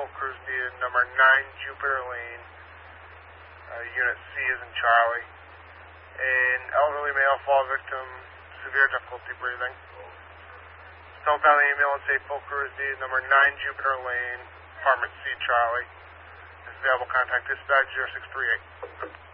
full crews needed. Number 9 Jupiter Lane, Unit C is in Charlie. An elderly male fall victim, severe difficulty breathing. Note down the ambulance, say full crews needed. Number 9 Jupiter Lane, Apartment C, Charlie. If available, contact dispatch 0638.